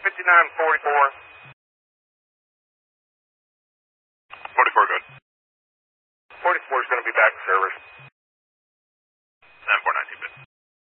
5944. 44 good. 44 is going to be back in service. 9419 bit.